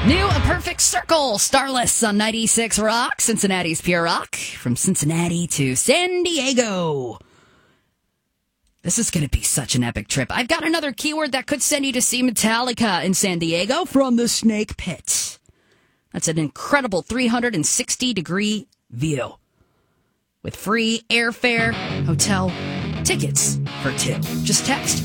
New A Perfect Circle, Starless on 96 Rock, Cincinnati's Pure Rock, from Cincinnati to San Diego. This is going to be such an epic trip. I've got another keyword that could send you to see Metallica in San Diego from the Snake Pit. That's an incredible 360-degree view with free airfare, hotel, tickets for two. Just text